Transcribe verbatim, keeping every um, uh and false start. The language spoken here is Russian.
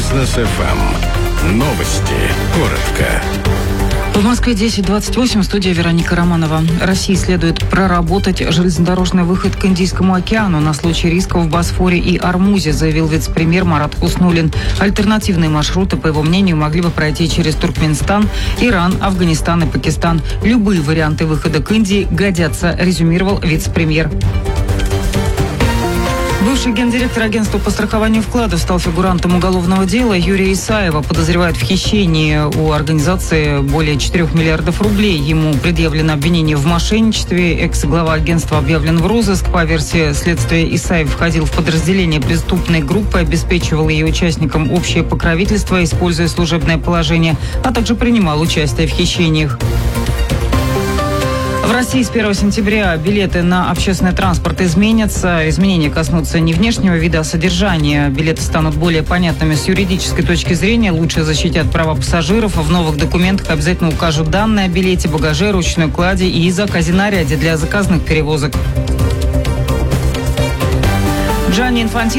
Бизнес эф эм. Новости. Коротко. В Москве десять двадцать восемь, студия Вероника Романова. России следует проработать железнодорожный выход к Индийскому океану на случай рисков в Босфоре и Ормузе, заявил вице-премьер Марат Хуснуллин. Альтернативные маршруты, по его мнению, могли бы пройти через Туркменистан, Иран, Афганистан и Пакистан. Любые варианты выхода к Индии годятся, резюмировал вице-премьер. Бывший гендиректор агентства по страхованию вкладов стал фигурантом уголовного дела. Юрия Исаева подозревают в хищении у организации более четырёх миллиардов рублей. Ему предъявлено обвинение в мошенничестве. Экс-глава агентства объявлен в розыск. По версии следствия, Исаев входил в подразделение преступной группы, обеспечивал ее участникам общее покровительство, используя служебное положение, а также принимал участие в хищениях. В России с первого сентября билеты на общественный транспорт изменятся. Изменения коснутся не внешнего вида, а содержания. Билеты станут более понятными с юридической точки зрения, лучше защитят права пассажиров. В новых документах обязательно укажут данные о билете, багаже, ручной клади и заказе наряде для заказных перевозок. Джанни Инфантино